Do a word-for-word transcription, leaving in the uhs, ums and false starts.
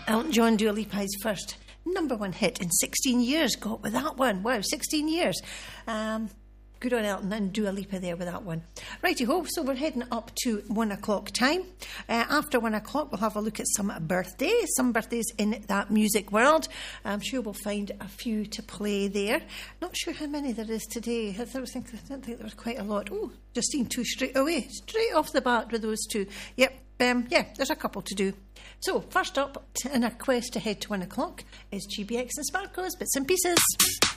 Elton John, Dua Lipa's first number one hit in sixteen years. Got with that one. Wow, sixteen years. Um, good on Elton and Dua Lipa there with that one. Righty-ho, so we're heading up to one o'clock time. Uh, after one o'clock, we'll have a look at some birthdays, some birthdays in that music world. I'm sure we'll find a few to play there. Not sure how many there is today. I don't think, I don't think there was quite a lot. Oh, Justine, two straight away, straight off the bat with those two. Yep, um, yeah, there's a couple to do. So, first up in our quest to head to one o'clock is G B X and Sparkos, Bits and Pieces.